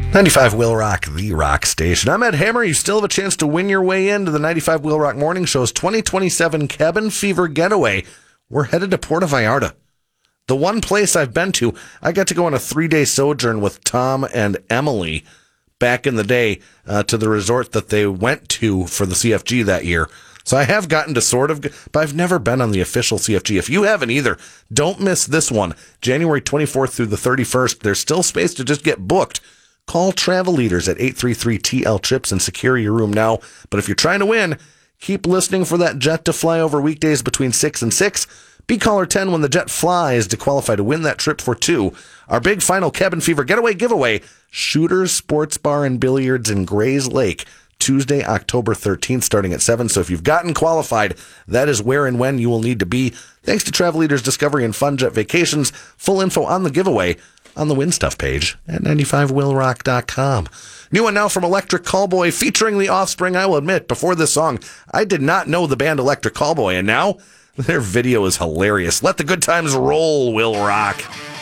95 Will Rock, the rock station. I'm Ed Hammer. You still have a chance to win your way into the 95 Will Rock Morning Show's 2027 Cabin Fever Getaway. We're headed to Puerto Vallarta. The one place I've been to. I got to go on a 3-day sojourn with Tom and Emily back in the day to the resort that they went to for the CFG that year. So I have gotten to sort of, but I've never been on the official CFG. If you haven't either, don't miss this one. January 24th through the 31st. There's still space to just get booked. Call Travel Leaders at 833-TL-CHIPS and secure your room now. But if you're trying to win, keep listening for that jet to fly over weekdays between 6 and 6. Be caller 10 when the jet flies to qualify to win that trip for 2. Our big final Cabin Fever Getaway giveaway, Shooters Sports Bar and Billiards in Grays Lake, Tuesday, October 13th, starting at 7. So if you've gotten qualified, that is where and when you will need to be. Thanks to Travel Leaders Discovery and Fun Jet Vacations. Full info on the giveaway on the Win Stuff page at 95willrock.com. New one now from Electric Callboy featuring The Offspring. I will admit, before this song, I did not know the band Electric Callboy, and now their video is hilarious. Let the good times roll, Will Rock.